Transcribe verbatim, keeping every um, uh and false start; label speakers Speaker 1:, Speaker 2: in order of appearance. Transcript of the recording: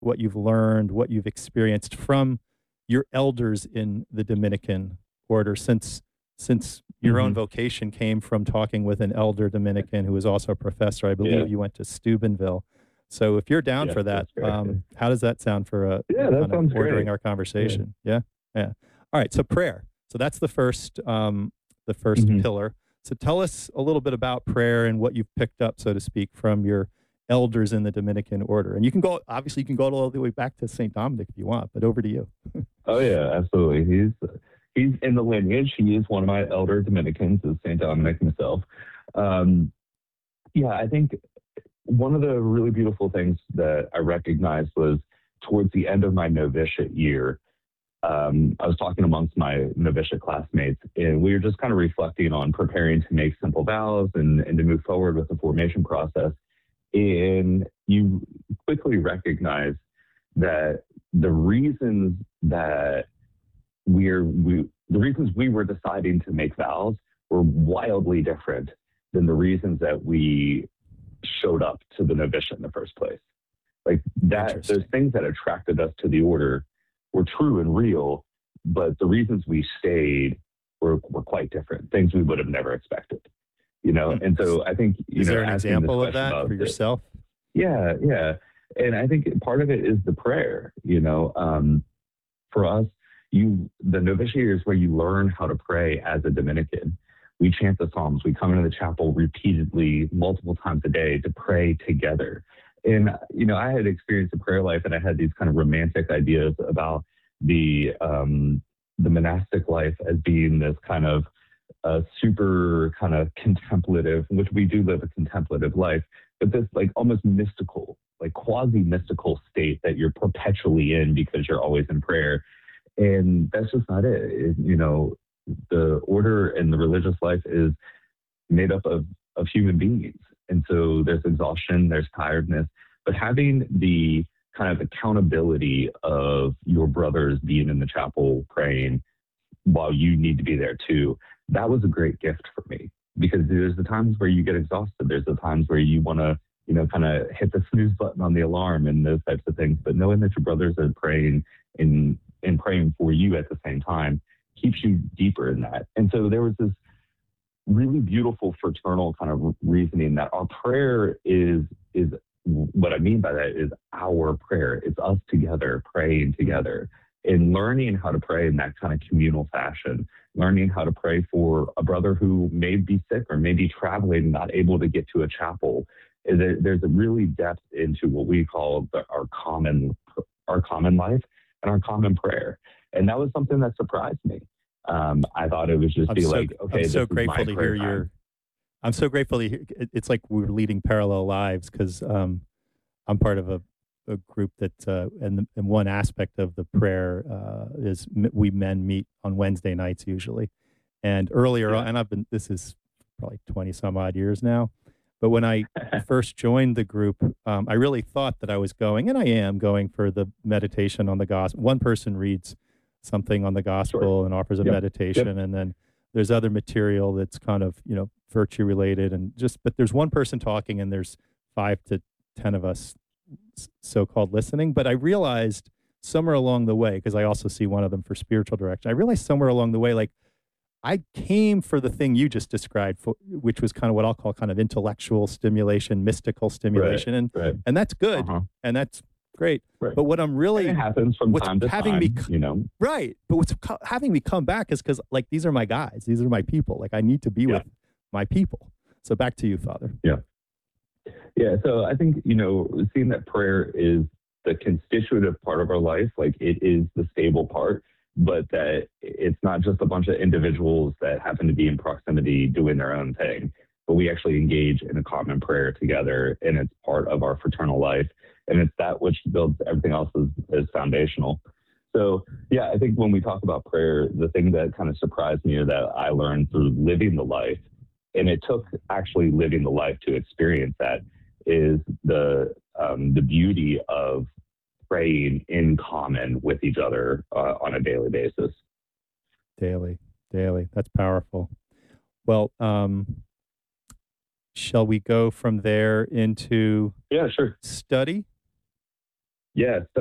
Speaker 1: what you've learned, what you've experienced from your elders in the Dominican order, since since your own
Speaker 2: Mhm.
Speaker 1: vocation came from talking with an elder Dominican who was also a professor. I
Speaker 2: Yeah.
Speaker 1: believe you went to Steubenville. So if you're down
Speaker 2: Yes,
Speaker 1: for
Speaker 2: that's
Speaker 1: that,
Speaker 2: correct. Yeah.
Speaker 1: um, how does that sound for a, a
Speaker 2: Yeah, that
Speaker 1: kind of
Speaker 2: sounds
Speaker 1: ordering
Speaker 2: great.
Speaker 1: our
Speaker 2: Yeah.
Speaker 1: conversation? Yeah, yeah. All right. So prayer. So that's the first um, the first
Speaker 2: Mhm.
Speaker 1: pillar. So tell us a little bit about prayer and what you've picked up, so to speak, from your elders in the Dominican order. And you can go, obviously, you can go all the way back to Saint Dominic if you want, but over to you.
Speaker 2: Oh yeah, absolutely. He's he's in the lineage. He is one of my elder Dominicans, is Saint Dominic himself. Um, yeah, I think one of the really beautiful things that I recognized was towards the end of my novitiate year. Um, I was talking amongst my novitiate classmates, and we were just kind of reflecting on preparing to make simple vows and, and to move forward with the formation process. And you quickly recognize that the reasons that we're we the reasons we were deciding to make vows were wildly different than the reasons that we showed up to the novitiate in the first place. Like that, those
Speaker 1: Interesting.
Speaker 2: things that attracted us to the order were true and real, but the reasons we stayed were, were quite different, things we would have never expected, you know?
Speaker 1: Hmm.
Speaker 2: And so I think, you
Speaker 1: Is
Speaker 2: know,
Speaker 1: there an
Speaker 2: asking this
Speaker 1: example of
Speaker 2: question
Speaker 1: that for
Speaker 2: about the,
Speaker 1: yourself?
Speaker 2: yeah, yeah. And I think part of it is the prayer, you know, um, for us, you the novitiate year is where you learn how to pray as a Dominican. We chant the Psalms. We come into the chapel repeatedly, multiple times a day, to pray together. And you know, I had experienced a prayer life, and I had these kind of romantic ideas about the um, the monastic life as being this kind of uh, super kind of contemplative, which we do live a contemplative life, but this like almost mystical, like quasi mystical state that you're perpetually in because you're always in prayer. And that's just not it. It- you know, the order and the religious life is made up of, of human beings. And so there's exhaustion, there's tiredness, but having the kind of accountability of your brothers being in the chapel praying while you need to be there too, that was a great gift for me because there's the times where you get exhausted. There's the times where you want to, you know, kind of hit the snooze button on the alarm and those types of things. But knowing that your brothers are praying and, and praying for you at the same time keeps you deeper in that. And so there was this really beautiful fraternal kind of reasoning that our prayer is is what I mean by that is our prayer. It's us together praying
Speaker 1: Mm.
Speaker 2: together and learning how to pray in that kind of communal fashion, learning how to pray for a brother who may be sick or may be traveling, not able to get to a chapel. There- There's a really depth into what we call the, our common our common life and our common prayer. And that was something that surprised me. Um, I thought it was just
Speaker 1: I'm
Speaker 2: be
Speaker 1: so
Speaker 2: like,
Speaker 1: I'm
Speaker 2: okay, this
Speaker 1: so
Speaker 2: is
Speaker 1: grateful
Speaker 2: my
Speaker 1: to
Speaker 2: prayer
Speaker 1: hear
Speaker 2: time.
Speaker 1: your I'm so grateful to hear it- it's like we're leading parallel lives because um, I'm part of a, a group that uh, and the, and one aspect of the prayer uh, is m- we men meet on Wednesday nights usually, and earlier
Speaker 2: Yeah.
Speaker 1: on, and I've been this is probably twenty some odd years now, but when I first joined the group, um, I really thought that I was going, and I am going for the meditation on the gospel. One person reads something on the
Speaker 2: Sure.
Speaker 1: gospel and offers a
Speaker 2: Yep. Yep.
Speaker 1: meditation, and then there's other material that's kind of you know virtue related, and just but there's one person talking, and there's five to ten of us s- so-called listening. But I realized somewhere along the way, because I also see one of them for spiritual direction, I realized somewhere along the way, like I came for the thing you just described, for, which was kind of what I'll call kind of intellectual stimulation, mystical
Speaker 2: Right.
Speaker 1: stimulation, and
Speaker 2: Right.
Speaker 1: and that's
Speaker 2: Uh
Speaker 1: good,
Speaker 2: huh.
Speaker 1: and that's great.
Speaker 2: Right.
Speaker 1: But what I'm
Speaker 2: And it
Speaker 1: really,
Speaker 2: happens from
Speaker 1: what's
Speaker 2: time to
Speaker 1: having me
Speaker 2: time, you know?
Speaker 1: right, but what's co- having me come back is because like these are my guys, these are my people. Like I need to be
Speaker 2: Yeah.
Speaker 1: with my people. So back to you, Father.
Speaker 2: Yeah. Yeah. So I think, you know, seeing that prayer is the constitutive part of our life, like it is the stable part, but that it's not just a bunch of individuals that happen to be in proximity doing their own thing, but we actually engage in a common prayer together and it's part of our fraternal life. And it's that which builds everything else is, is foundational. So, yeah, I think when we talk about prayer, the thing that kind of surprised me or that I learned through living the life, and it took actually living the life to experience that, is the um, the beauty of praying in common with each other uh, on a daily basis.
Speaker 1: Daily, daily. That's powerful. Well, um, shall we go from there into
Speaker 2: Yeah, sure.
Speaker 1: study?
Speaker 2: Yeah.